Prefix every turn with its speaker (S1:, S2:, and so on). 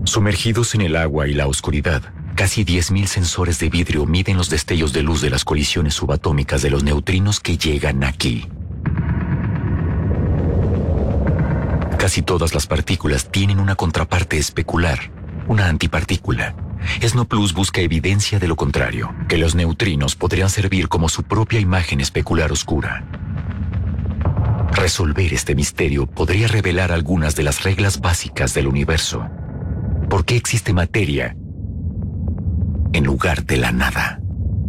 S1: Sumergidos en el agua y la oscuridad, casi 10.000 sensores de vidrio miden los destellos de luz de las colisiones subatómicas de los neutrinos que llegan aquí. Casi todas las partículas tienen una contraparte especular, una antipartícula. SNOplus busca evidencia de lo contrario, que los neutrinos podrían servir como su propia imagen especular oscura. Resolver este misterio podría revelar algunas de las reglas básicas del universo. ¿Por qué existe materia en lugar de la nada?